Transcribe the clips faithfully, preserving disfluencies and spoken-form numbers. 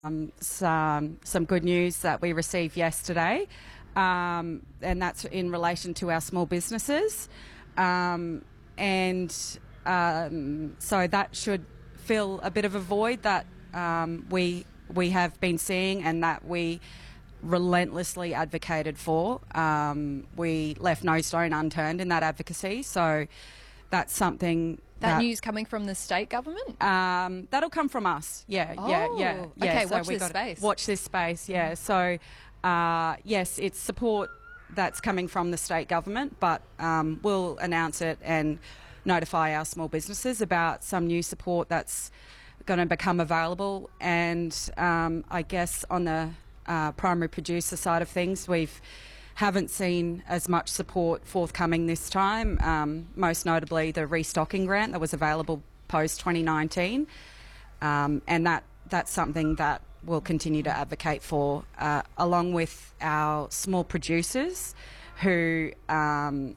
Um, some, some good news that we received yesterday, um, and that's in relation to our small businesses. Um, and um, so that should fill a bit of a void that um, we we have been seeing and that we relentlessly advocated for. Um, we left no stone unturned in that advocacy, so that's something. That, that news coming from the state government? Um, that'll come from us. Yeah, oh, yeah, yeah, yeah. Okay, so watch we this got space. Watch this space. Yeah. So, uh, yes, it's support that's coming from the state government, but um, we'll announce it and notify our small businesses about some new support that's going to become available. And um, I guess on the uh, primary producer side of things, we've haven't seen as much support forthcoming this time, um, most notably the restocking grant that was available post twenty nineteen, um, and that that's something that we'll continue to advocate for, uh, along with our small producers who, um,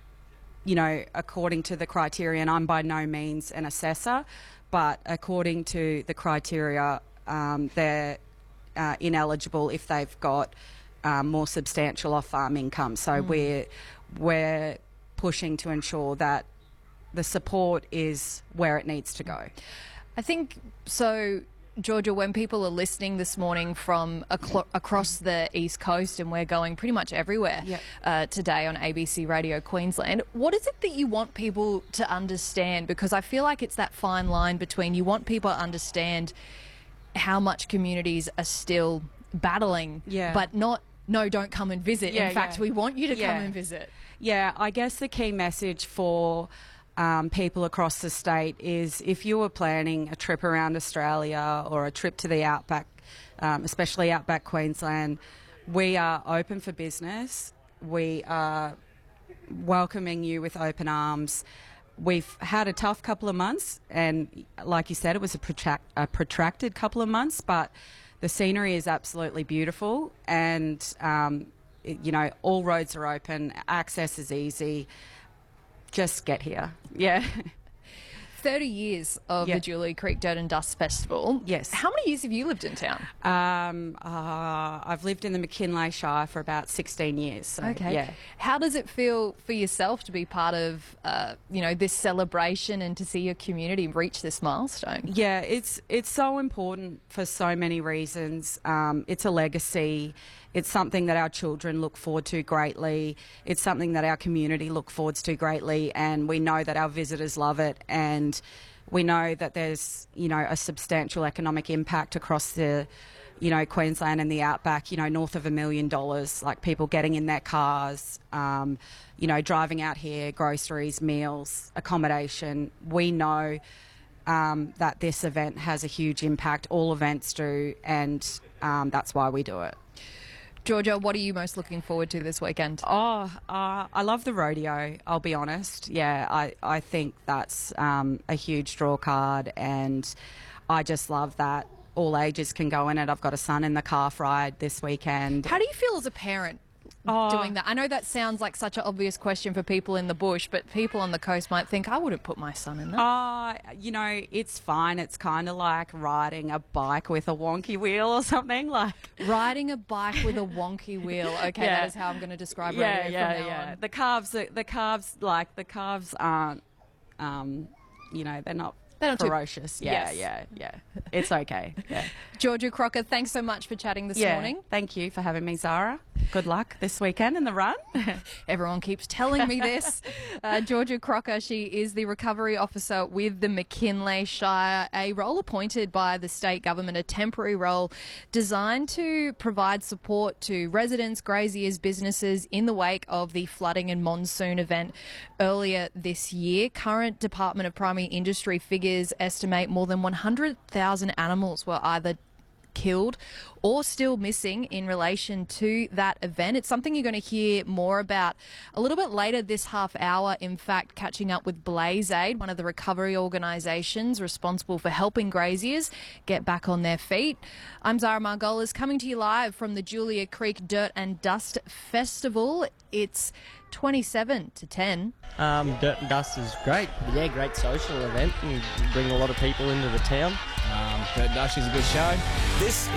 you know, according to the criteria, and I'm by no means an assessor, but according to the criteria, um, they're uh, ineligible if they've got Um, more substantial off-farm income. So mm. we're we're pushing to ensure that the support is where it needs to go. I think so, Georgia, when people are listening this morning from aclo- across the East Coast, and we're going pretty much everywhere yep. uh, today on A B C Radio Queensland, what is it that you want people to understand? Because I feel like it's that fine line between you want people to understand how much communities are still battling, yeah. but not no, don't come and visit. Yeah, In fact, yeah. we want you to yeah. come and visit. Yeah, I guess the key message for um, people across the state is if you were planning a trip around Australia or a trip to the outback, um, especially outback Queensland, we are open for business. We are welcoming you with open arms. We've had a tough couple of months, and like you said, it was a, protract- a protracted couple of months, but the scenery is absolutely beautiful, and um, it, you know, all roads are open, access is easy. Just get here. Yeah. thirty years of yeah. the Julia Creek Dirt and Dust Festival. Yes. How many years have you lived in town? Um, uh, I've lived in the McKinley Shire for about sixteen years. So, okay. Yeah. How does it feel for yourself to be part of, uh, you know, this celebration and to see your community reach this milestone? Yeah, it's it's so important for so many reasons. Um, it's a legacy. It's something that our children look forward to greatly. It's something that our community look forward to greatly, and we know that our visitors love it, and we know that there's, you know, a substantial economic impact across the, you know, Queensland and the outback, you know, north of a million dollars, like people getting in their cars, um, you know, driving out here, groceries, meals, accommodation. We know um, that this event has a huge impact. All events do, and um, that's why we do it. Georgia, what are you most looking forward to this weekend? Oh, uh, I love the rodeo, I'll be honest. Yeah, I, I think that's um, a huge draw card, and I just love that all ages can go in it. I've got a son in the calf ride this weekend. How do you feel as a parent oh. doing that? I know that sounds like such an obvious question for people in the bush, but people on the coast might think, I wouldn't put my son in that. Uh, you know, it's fine. It's kind of like riding a bike with a wonky wheel or something. Like Riding a bike with a wonky wheel. Okay, yeah. that is how I'm going to describe yeah, rodeo yeah, from now yeah. on. The calves, are, the calves, like the calves aren't, um, you know, they're not They're not ferocious. Too... Yeah, yes. yeah, yeah. It's okay. Yeah. Georgia Crocker, thanks so much for chatting this yeah, morning. Thank you for having me, Zara. Good luck this weekend in the run. Everyone keeps telling me this. Uh, Georgia Crocker, she is the recovery officer with the McKinley Shire, a role appointed by the state government, a temporary role designed to provide support to residents, graziers, businesses in the wake of the flooding and monsoon event earlier this year. Current Department of Primary Industry figures estimate more than one hundred thousand animals were either killed or still missing in relation to that event. It's something you're going to hear more about a little bit later this half hour. In fact, catching up with Blaze Aid, one of the recovery organisations responsible for helping graziers get back on their feet. I'm Zara Margolis, coming to you live from the Julia Creek Dirt and Dust Festival. It's twenty-seven to ten. Um, Dirt and Dust is great. Yeah, great social event. You bring a lot of people into the town. Um, Dirt and Dust is a good show. This